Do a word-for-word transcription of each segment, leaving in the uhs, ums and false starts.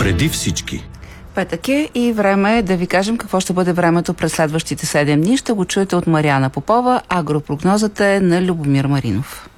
Преди всички. Петък е и време е да ви кажем какво ще бъде времето през следващите седем дни. Ще го чуете от Мариана Попова. Агропрогнозата е на Любомир Маринов.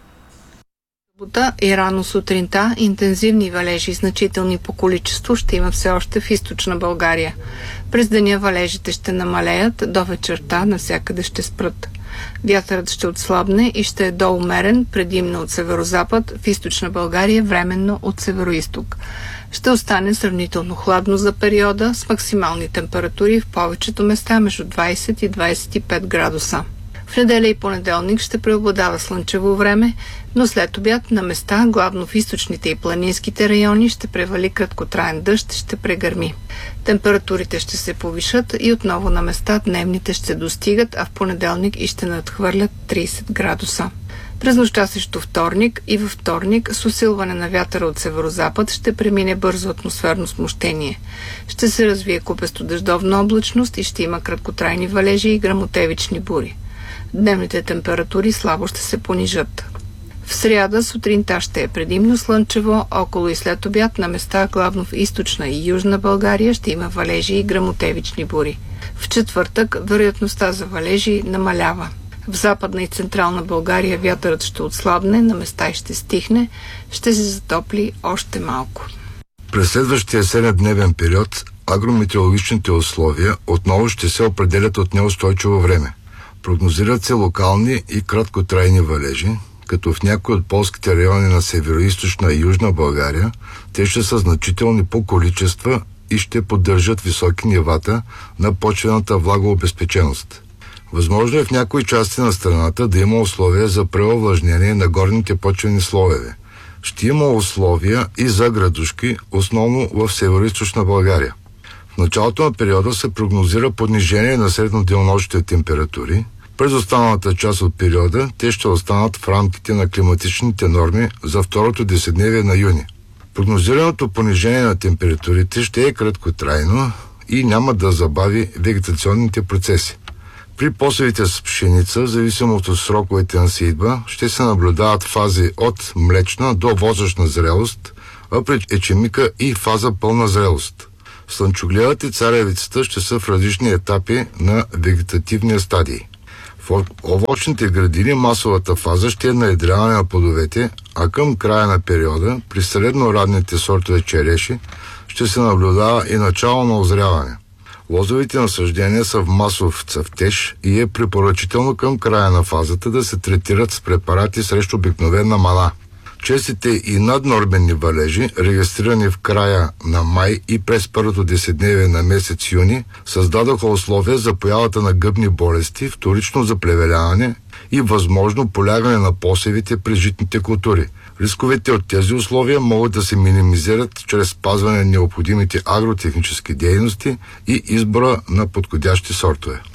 Събота и рано сутринта интензивни валежи, значителни по количество, ще има все още в източна България. През деня валежите ще намалеят, до вечерта навсякъде ще спрат. Вятърът ще отслабне и ще е доумерен, предимно от северозапад, в източна България временно от североизток. Ще остане сравнително хладно за периода, с максимални температури в повечето места между двайсет и двайсет и пет градуса. В неделя и понеделник ще преобладава слънчево време, но след обяд на места, главно в източните и планинските райони, ще превали краткотраен дъжд, ще прегърми. Температурите ще се повишат и отново на места дневните ще достигат, а в понеделник и ще надхвърлят трийсет градуса. През нощта срещу вторник и във вторник с усилване на вятъра от северозапад ще премине бързо атмосферно смущение. Ще се развие купесто дъждовна облачност и ще има краткотрайни валежи и гръмотевични бури. Дневните температури слабо ще се понижат. В сряда сутринта ще е предимно слънчево, около и след обяд на места, главно в източна и южна България, ще има валежи и гръмотевични бури. В четвъртък вероятността за валежи намалява. В западна и централна България вятърът ще отслабне, на места и ще стихне, ще се затопли още малко. През следващия седемдневен период агрометеорологичните условия отново ще се определят от неустойчиво време. Прогнозират се локални и краткотрайни валежи, като в някои от полските райони на североизточна и южна България те ще са значителни по количества и ще поддържат високи нивата на почвената влагообезпеченост. Възможно е в някои части на страната да има условия за преовлажнение на горните почвени слоеве. Ще има условия и за градушки, основно в североизточна България. В началото на периода се прогнозира понижение на средноденонощните температури. През останалата част от периода те ще останат в рамките на климатичните норми за второто десетдневие на юни. Прогнозираното понижение на температурите ще е краткотрайно и няма да забави вегетационните процеси. При посевите с пшеница, в зависимост от сроковете на сеитба, ще се наблюдават фази от млечна до возрастна зрелост, а при ечемика и фаза пълна зрелост. Слънчогледът и царевицата ще са в различни етапи на вегетативния стадий. В овощните градини масовата фаза ще е наедряване на плодовете, а към края на периода, при среднорадните сортове череши, ще се наблюдава и начало на озряване. Лозовите насаждения са в масов цъфтеж и е препоръчително към края на фазата да се третират с препарати срещу обикновена мана. Честите и наднорменни валежи, регистрирани в края на май и през първото десетдневие на месец юни, създадоха условия за появата на гъбни болести, вторично заплевеляване и възможно полягане на посевите при житните култури. Рисковете от тези условия могат да се минимизират чрез спазване на необходимите агротехнически дейности и избора на подходящи сортове.